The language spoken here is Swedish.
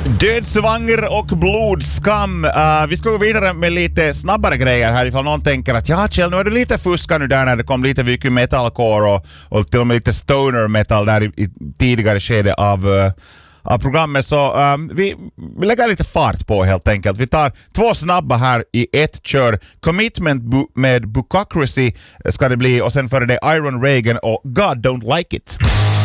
Dödsvanger och blodskam. Vi ska gå vidare med lite snabbare grejer här ifall någon tänker att ja, Kjell, nu är du lite fuska nu där när det kom lite mycket metalcore och till och med lite stoner metal där i tidigare skede av programmet. Så vi lägger lite fart på helt enkelt. Vi tar 2 snabba här i ett kör. Commitment med Bucocracy ska det bli och sen före det Iron Reagan och God Don't Like It.